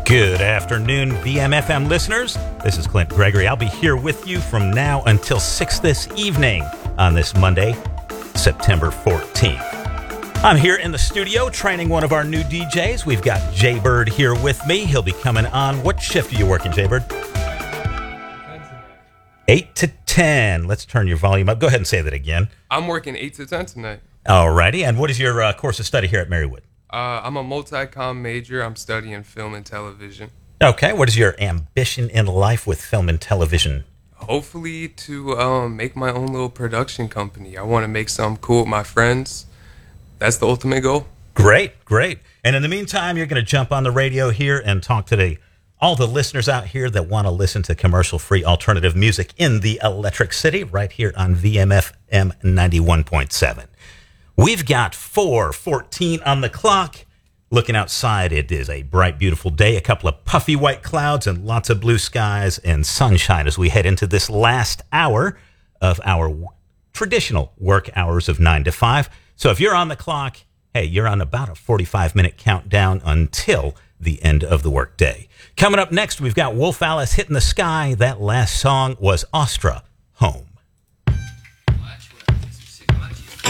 Good afternoon, VMFM listeners. This is Clint Gregory. I'll be here with you from now until 6 this evening on this Monday, September 14th. I'm here in the studio training one of our new DJs. We've got Jaybird here with me. He'll be coming on. What shift are you working, Jaybird? 8 to 10. Let's turn your volume up. Go ahead and say that again. I'm working 8 to 10 tonight. All righty. And what is your course of study here at Marywood? I'm a multi-com major. I'm studying film and television. Okay. What is your ambition in life with film and television? Hopefully to make my own little production company. I want to make something cool with my friends. That's the ultimate goal. Great, great. And in the meantime, you're going to jump on the radio here and talk to all the listeners out here that want to listen to commercial-free alternative music in the Electric City right here on VMFM 91.7. We've got 4:14 on the clock. Looking outside, it is a bright, beautiful day. A couple of puffy white clouds and lots of blue skies and sunshine as we head into this last hour of our traditional work hours of 9 to 5. So if you're on the clock, hey, you're on about a 45-minute countdown until the end of the workday. Coming up next, we've got Wolf Alice Hitting the Sky. That last song was Astra, Home.